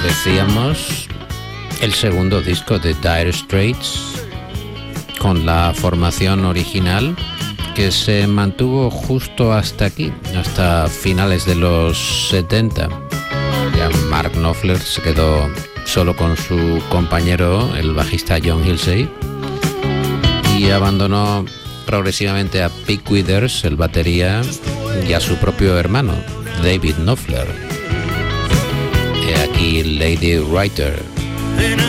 decíamos, el segundo disco de Dire Straits, con la formación original que se mantuvo justo hasta aquí, hasta finales de los 70. Ya Mark Knopfler se quedó solo con su compañero, el bajista John Hillsey, y abandonó progresivamente a Pete Withers, el batería, y a su propio hermano, David Knopfler. He aquí Lady Writer.